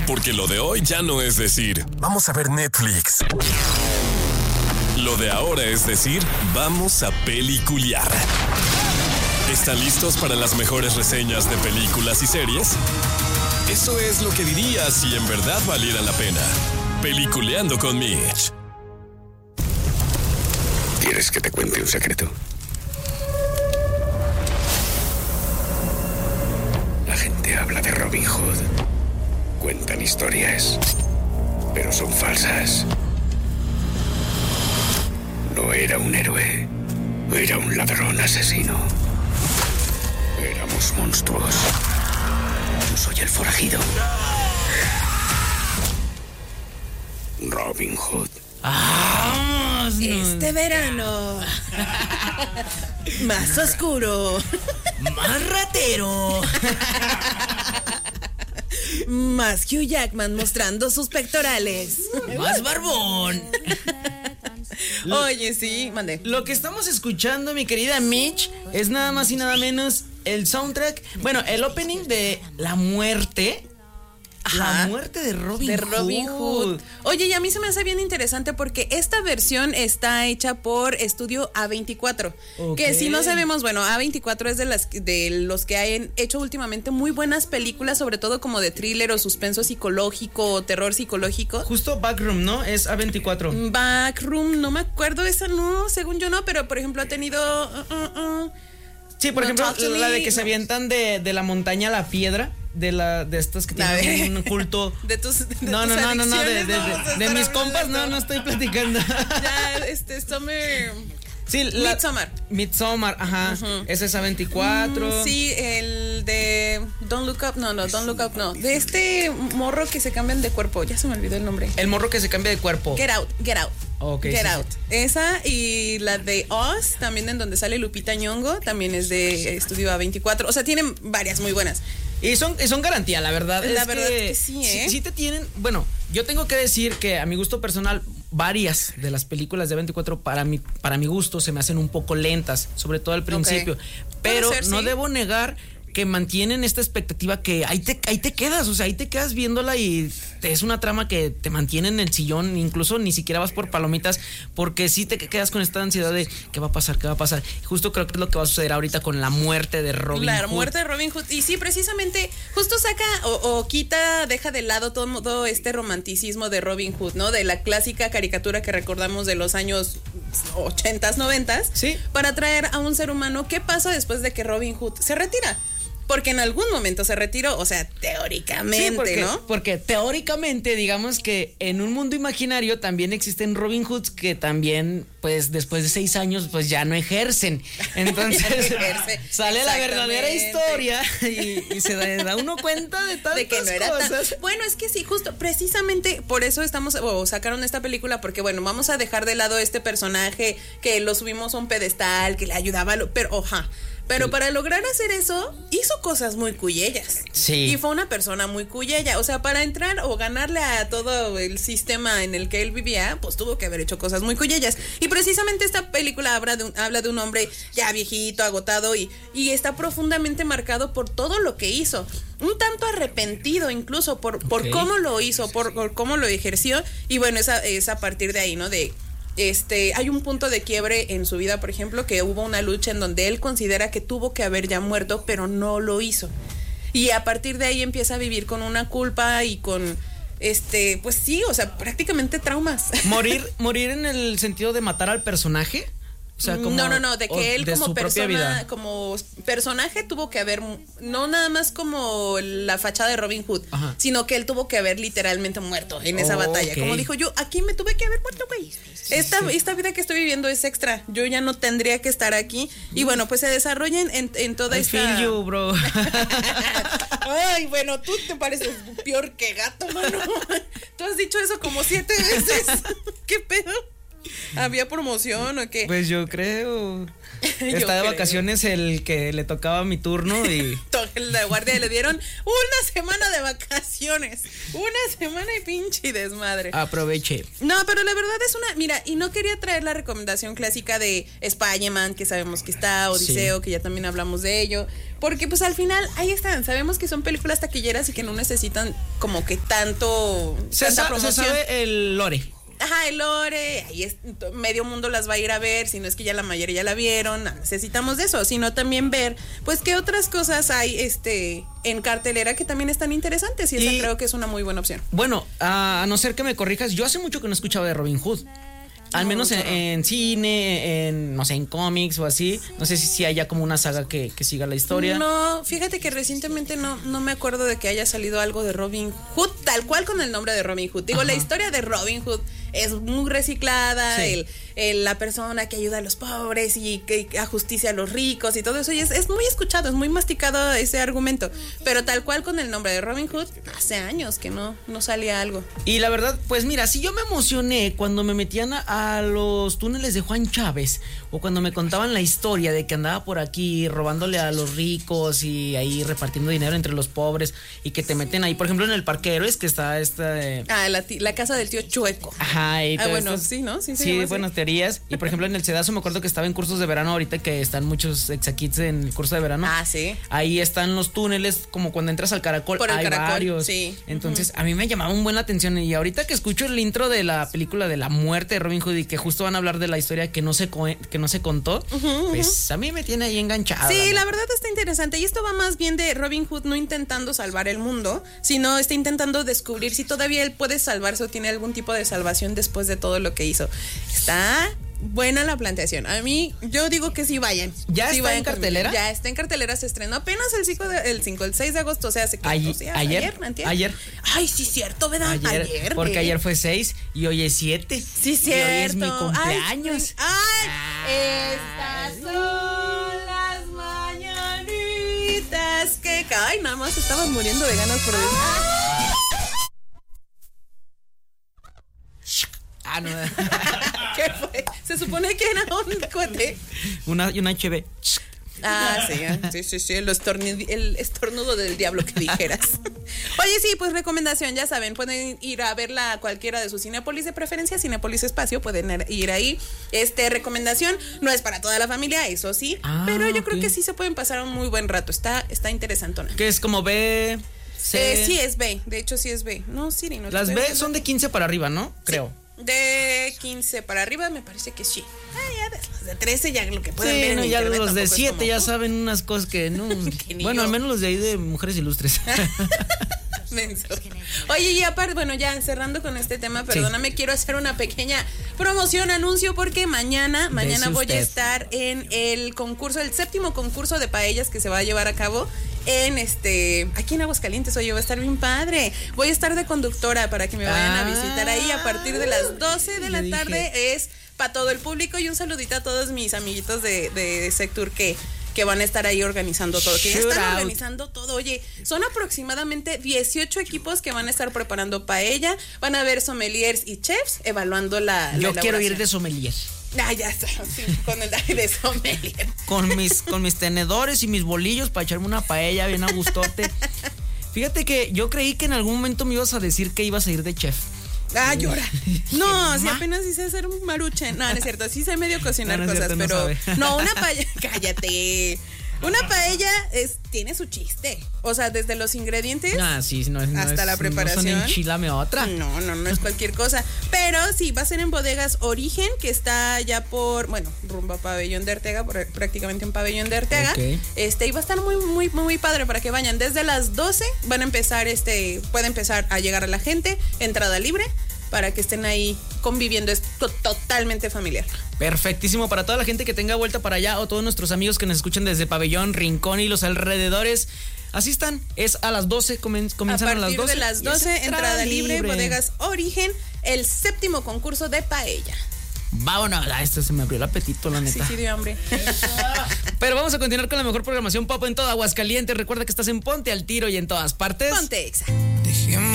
Porque lo de hoy ya no es decir, vamos a ver Netflix. Lo de ahora es decir, vamos a peliculear. ¿Están listos para las mejores reseñas de películas y series? Eso es lo que diría si en verdad valiera la pena. Peliculeando con Mitch. ¿Quieres que te cuente un secreto? La gente habla de Robin Hood. Cuentan historias, pero son falsas. No era un héroe, era un ladrón asesino. Éramos monstruos. Yo soy el forajido. Robin Hood. Este verano. Más oscuro. Más ratero. Más Hugh Jackman mostrando sus pectorales. Más barbón. Oye, sí, mandé. Lo que estamos escuchando, mi querida Mitch, es nada más y nada menos el soundtrack, bueno, el opening de La Muerte. Ajá. La muerte de Robin Hood. Oye, y a mí se me hace bien interesante porque esta versión está hecha por Estudio A24. Okay. Que si no sabemos, bueno, A24 es de los que han hecho últimamente muy buenas películas, sobre todo como de thriller o suspenso psicológico o terror psicológico. Justo Backroom, ¿no? Es A24. Backroom, no me acuerdo, esa no, según yo no, pero por ejemplo ha tenido... Sí, por ejemplo, la de que se avientan de la montaña a la piedra. De estas que tienen un culto. De tus No, de mis compas, no estoy platicando. Ya, Summer. Sí, Midsommar, ajá. Ese es A24. Sí, el de Don't Look Up, Don't Look Up, no. De este morro que se cambian de cuerpo, ya se me olvidó el nombre. El morro que se cambia de cuerpo. Get Out. Okay, Get sí, Out. sí. Esa y la de Oz, también en donde sale Lupita Nyong'o, también es de Estudio A24. O sea, tienen varias muy buenas. Y son garantía, la verdad. La verdad que sí, ¿eh? Sí te tienen. Bueno, yo tengo que decir que a mi gusto personal, varias de las películas de 24 para mi gusto se me hacen un poco lentas, sobre todo al principio. Okay. Pero no debo negar que mantienen esta expectativa que ahí te quedas, o sea, ahí te quedas viéndola y es una trama que te mantiene en el sillón, incluso ni siquiera vas por palomitas, porque sí te quedas con esta ansiedad de ¿qué va a pasar? Justo creo que es lo que va a suceder ahorita con la muerte de Robin Hood. La muerte de Robin Hood, y sí, precisamente, justo saca o quita, deja de lado todo este romanticismo de Robin Hood, ¿no? De la clásica caricatura que recordamos de los años 80s, 90s, ¿sí? Para traer a un ser humano, ¿qué pasa después de que Robin Hood se retira? Porque en algún momento se retiró, o sea, teóricamente, sí, ¿no? Porque teóricamente, digamos que en un mundo imaginario también existen Robin Hoods que también, pues, después de 6 años, pues ya no ejercen. Entonces, sale la verdadera historia y se da uno cuenta de tantas de que no era cosas. Bueno, es que sí, justo, precisamente por eso sacaron esta película, porque bueno, vamos a dejar de lado este personaje que lo subimos a un pedestal, que le ayudaba, pero para lograr hacer eso, hizo cosas muy cuyellas. Sí. Y fue una persona muy cuyella. O sea, para entrar o ganarle a todo el sistema en el que él vivía, pues tuvo que haber hecho cosas muy cuyellas. Y precisamente esta película habla de un hombre ya viejito, agotado y está profundamente marcado por todo lo que hizo. Un tanto arrepentido incluso por cómo lo hizo, por cómo lo ejerció. Y bueno, es a partir de ahí, ¿no? Hay un punto de quiebre en su vida, por ejemplo, que hubo una lucha en donde él considera que tuvo que haber ya muerto, pero no lo hizo. Y a partir de ahí empieza a vivir con una culpa y con, pues sí, o sea, prácticamente traumas. Morir en el sentido de matar al personaje. O sea, como, no, de que él como persona, como personaje tuvo que haber, no nada más como la fachada de Robin Hood, ajá, sino que él tuvo que haber literalmente muerto en esa batalla. Como dijo, yo aquí me tuve que haber muerto, güey. Esta vida que estoy viviendo es extra. Yo ya no tendría que estar aquí. Y bueno, pues se desarrolla en toda esta... I feel you, bro. Ay, bueno, tú te pareces peor que gato, mano. Tú has dicho eso como 7 veces. ¿Qué pedo? ¿Había promoción o qué? Pues yo creo. Está de vacaciones el que le tocaba mi turno y... La guardia le dieron una semana de vacaciones. Una semana y pinche desmadre. Aproveché. No, pero la verdad es una... Mira, y no quería traer la recomendación clásica de Spider-Man, que sabemos que está, Odiseo, que ya también hablamos de ello. Porque pues al final, ahí están. Sabemos que son películas taquilleras y que no necesitan como que tanta promoción. Se sabe el lore. Ajá, el lore, ahí es, medio mundo las va a ir a ver, si no es que ya la mayoría ya la vieron, no necesitamos de eso, sino también ver, pues, qué otras cosas hay en cartelera que también están interesantes, y esa creo que es una muy buena opción. Bueno, a no ser que me corrijas, yo hace mucho que no escuchaba de Robin Hood. Al menos en cine, no sé, en cómics o así. No sé si haya como una saga que siga la historia. No, fíjate que recientemente no me acuerdo de que haya salido algo de Robin Hood, tal cual con el nombre de Robin Hood. Digo, la historia de Robin Hood es muy reciclada, sí. La persona que ayuda a los pobres y que ajusticia a los ricos y todo eso, y es muy escuchado, es muy masticado ese argumento, pero tal cual con el nombre de Robin Hood, hace años que no salía algo. Y la verdad, pues mira, si yo me emocioné cuando me metían a los túneles de Juan Chávez, o cuando me contaban la historia de que andaba por aquí robándole a los ricos y ahí repartiendo dinero entre los pobres, y que te meten ahí, por ejemplo, en el Parque Héroes, que está la casa del tío Chueco. Ajá, y todo bueno, esto, sí, ¿no? Sí, buenas teorías. Y por ejemplo, en el Cedazo me acuerdo que estaba en cursos de verano ahorita, que están muchos exakits en el curso de verano. Ah, sí. Ahí están los túneles, como cuando entras al Caracol, por el hay Caracol, varios. Sí. Entonces, a mí me llamaba un buen la atención, y ahorita que escucho el intro de la película de la muerte de Robin Hood y que justo van a hablar de la historia que no se contó, pues a mí me tiene ahí enganchada. Sí, la verdad está interesante, y esto va más bien de Robin Hood no intentando salvar el mundo, sino está intentando descubrir si todavía él puede salvarse o tiene algún tipo de salvación después de todo lo que hizo. Está buena la planteación. A mí, yo digo que sí vayan. ¿Ya sí está en cartelera? Ya está en cartelera, se estrenó apenas el 6 de agosto, o sea, hace ayer. Ay, sí, cierto, ¿verdad? Ayer. Porque ayer fue 6 y hoy es 7. Sí, cierto. Y hoy es mi cumpleaños. Estas son las mañanitas que... Ay, nada más estaban muriendo de ganas por decir... No. ¿Qué fue? Se supone que era un cohete. Una HB. Sí, el estornudo del diablo que dijeras. Oye, sí, pues recomendación, ya saben, pueden ir a verla cualquiera de sus Cinépolis de preferencia, Cinépolis Espacio, pueden ir ahí. Recomendación, no es para toda la familia, eso sí, pero yo creo que sí se pueden pasar un muy buen rato, está interesantona. ¿Qué es como B? C? Sí, es B, de hecho sí es B. No, Siri, no. Las B son de 15 para arriba, ¿no? Creo. De 15 para arriba me parece que sí. Ya de 13 ya lo que pueden ver en ya internet, los de 7 ya saben unas cosas que no. Bueno, al menos los de ahí de Mujeres Ilustres. Oye, y aparte, bueno, ya cerrando con este tema, perdóname, quiero hacer una pequeña promoción, anuncio, porque mañana voy a estar en el concurso, el 7º concurso de paellas que se va a llevar a cabo en aquí en Aguascalientes. Oye, va a estar bien padre. Voy a estar de conductora para que me vayan a visitar ahí a partir de las 12 de la tarde. Es para todo el público, y un saludito a todos mis amiguitos de Sectur que van a estar ahí organizando todo, que ya están organizando todo. Oye, son aproximadamente 18 equipos que van a estar preparando paella, van a haber sommeliers y chefs evaluando la Yo quiero ir de sommelier. Ya está, sí, con el de sommelier. Con mis tenedores y mis bolillos para echarme una paella bien a gustote. Fíjate que yo creí que en algún momento me ibas a decir que ibas a ir de chef. Llora. No, si apenas hice hacer un maruchan. No, no es cierto, sí sé medio cocinar cosas, pero no, una paella, cállate. Una paella tiene su chiste. O sea, desde los ingredientes hasta la preparación. No son enchilame otra. No es cualquier cosa. Pero sí, va a ser en Bodegas Origen, que está ya rumbo a Pabellón de Arteaga, prácticamente en Pabellón de Arteaga. Okay. Y va a estar muy, muy, muy padre para que vayan. Desde las 12 van a empezar, puede empezar a llegar a la gente, entrada libre, para que estén ahí conviviendo. Es totalmente familiar. Perfectísimo para toda la gente que tenga vuelta para allá, o todos nuestros amigos que nos escuchan desde Pabellón, Rincón y los alrededores. Asistan, es a las 12, comienzan a las 12. A partir de las 12, entrada libre, Bodegas Origen, el 7º concurso de paella. Vámonos, esto se me abrió el apetito, la neta. Sí, dio hambre. Pero vamos a continuar con la mejor programación pop en todo Aguascalientes. Recuerda que estás en Ponte al Tiro y en todas partes. Ponte Exa. Dejemos